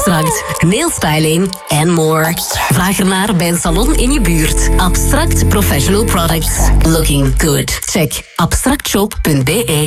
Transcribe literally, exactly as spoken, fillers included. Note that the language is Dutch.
Abstract, nailstyling en more. Vraag ernaar bij een salon in je buurt. Abstract Professional Products. Looking good. Check abstractshop punt be.